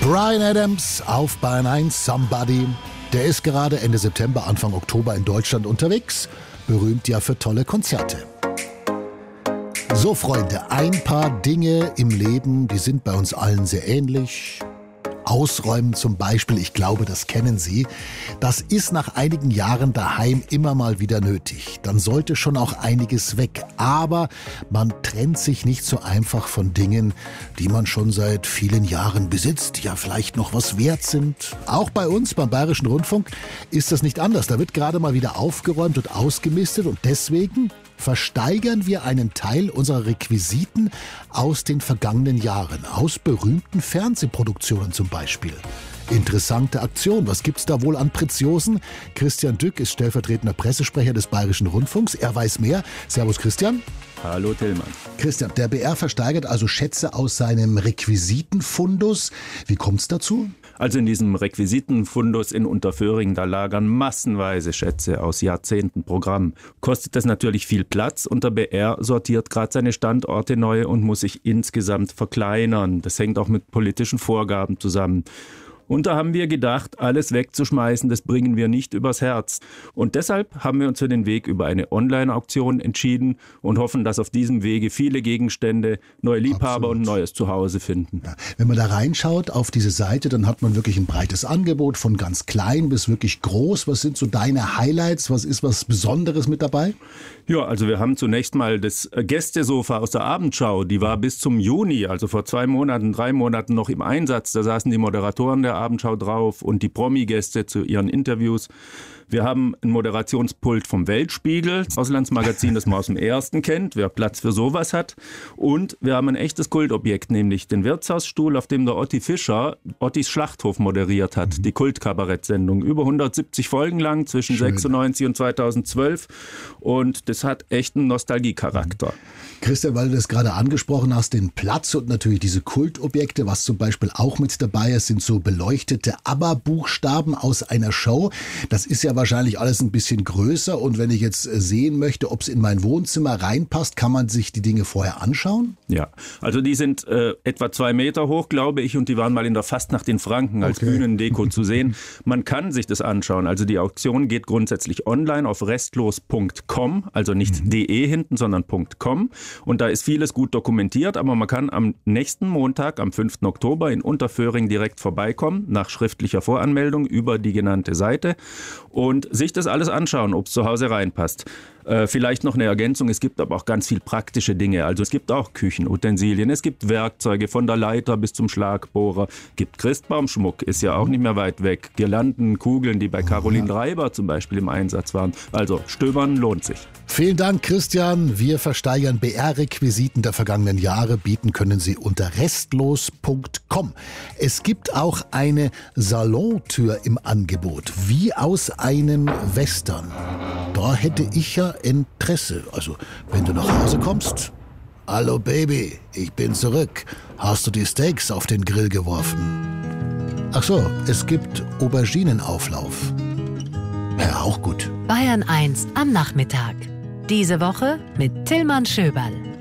Bryan Adams auf Bayern 1, Somebody. Der ist gerade Ende September, Anfang Oktober in Deutschland unterwegs. Berühmt ja für tolle Konzerte. So, Freunde, ein paar Dinge im Leben, die sind bei uns allen sehr ähnlich. Ausräumen zum Beispiel, ich glaube, das kennen Sie. Das ist nach einigen Jahren daheim immer mal wieder nötig. Dann sollte schon auch einiges weg. Aber man trennt sich nicht so einfach von Dingen, die man schon seit vielen Jahren besitzt, die ja vielleicht noch was wert sind. Auch bei uns, beim Bayerischen Rundfunk, ist das nicht anders. Da wird gerade mal wieder aufgeräumt und ausgemistet und deswegen versteigern wir einen Teil unserer Requisiten aus den vergangenen Jahren, aus berühmten Fernsehproduktionen zum Beispiel. Interessante Aktion. Was gibt's da wohl an Preziosen? Christian Dück ist stellvertretender Pressesprecher des Bayerischen Rundfunks. Er weiß mehr. Servus Christian. Hallo Tillmann. Christian, der BR versteigert also Schätze aus seinem Requisitenfundus. Wie kommt's dazu? Also in diesem Requisitenfundus in Unterföhring, da lagern massenweise Schätze aus Jahrzehnten Programm. Kostet das natürlich viel Platz und der BR sortiert gerade seine Standorte neu und muss sich insgesamt verkleinern. Das hängt auch mit politischen Vorgaben zusammen. Und da haben wir gedacht, alles wegzuschmeißen, das bringen wir nicht übers Herz. Und deshalb haben wir uns für den Weg über eine Online-Auktion entschieden und hoffen, dass auf diesem Wege viele Gegenstände neue Liebhaber und neues Zuhause finden. Ja, wenn man da reinschaut auf diese Seite, dann hat man wirklich ein breites Angebot, von ganz klein bis wirklich groß. Was sind so deine Highlights? Was ist was Besonderes mit dabei? Ja, also wir haben zunächst mal das Gästesofa aus der Abendschau. Die war bis zum Juni, also vor 2 Monaten, 3 Monaten noch im Einsatz. Da saßen die Moderatoren der Abendschau drauf und die Promi-Gäste zu ihren Interviews. Wir haben ein Moderationspult vom Weltspiegel, das Auslandsmagazin, das man aus dem Ersten kennt, wer Platz für sowas hat. Und wir haben ein echtes Kultobjekt, nämlich den Wirtshausstuhl, auf dem der Otti Fischer Ottis Schlachthof moderiert hat, die Kultkabarett-Sendung. Über 170 Folgen lang, zwischen 96 und 2012. Und das hat echt einen Nostalgiecharakter. Christian, weil du das gerade angesprochen hast, den Platz und natürlich diese Kultobjekte, was zum Beispiel auch mit dabei ist, sind so beleuchtete ABBA-Buchstaben aus einer Show. Das ist ja wahrscheinlich alles ein bisschen größer und wenn ich jetzt sehen möchte, ob es in mein Wohnzimmer reinpasst, kann man sich die Dinge vorher anschauen? Ja, also die sind etwa 2 Meter hoch, glaube ich, und die waren mal in der Fastnacht in Franken als Bühnendeko zu sehen. Man kann sich das anschauen. Also die Auktion geht grundsätzlich online auf restlos.com, also nicht de hinten, sondern .com. Und da ist vieles gut dokumentiert, aber man kann am nächsten Montag, am 5. Oktober in Unterföhring direkt vorbeikommen, nach schriftlicher Voranmeldung über die genannte Seite und sich das alles anschauen, ob es zu Hause reinpasst. Vielleicht noch eine Ergänzung, es gibt aber auch ganz viel praktische Dinge. Also es gibt auch Küchenutensilien, es gibt Werkzeuge von der Leiter bis zum Schlagbohrer, gibt Christbaumschmuck, ist ja auch nicht mehr weit weg, Girlanden, Kugeln, die bei Caroline Dreiber zum Beispiel im Einsatz waren. Also stöbern lohnt sich. Vielen Dank, Christian. Wir versteigern BR-Requisiten der vergangenen Jahre. Bieten können Sie unter restlos.com. Es gibt auch eine Salontür im Angebot, wie aus einem Western. Da hätte ich ja Interesse. Also, wenn du nach Hause kommst. Hallo Baby, ich bin zurück. Hast du die Steaks auf den Grill geworfen? Ach so, es gibt Auberginenauflauf. Ja, auch gut. Bayern 1 am Nachmittag. Diese Woche mit Tillmann Schöberl.